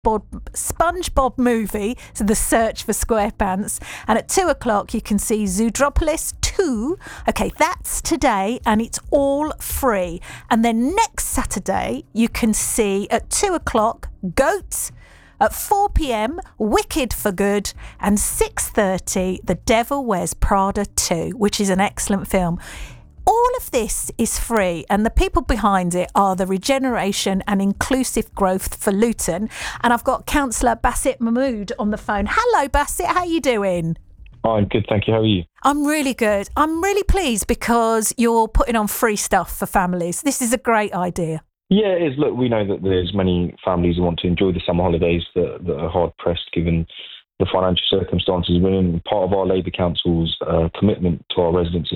SpongeBob movie, so The Search for SquarePants. And at 2 o'clock, you can see Zoodropolis 2. Okay, that's today, and it's all free. And then next Saturday, you can see at 2 o'clock, Goats. At 4 p.m, Wicked for Good, and 6:30, The Devil Wears Prada 2, which is an excellent film. All of this is free, and the people behind it are the Regeneration and Inclusive Growth for Luton. And I've got Councillor Basit Mahmood on the phone. Hello, Basit. How are you doing? I'm good, thank you. How are you? I'm really good. I'm really pleased because you're putting on free stuff for families. This is a great idea. Yeah, it is. Look, we know that there's many families who want to enjoy the summer holidays that are hard-pressed given the financial circumstances we're in. Part of our Labour Council's commitment to our residents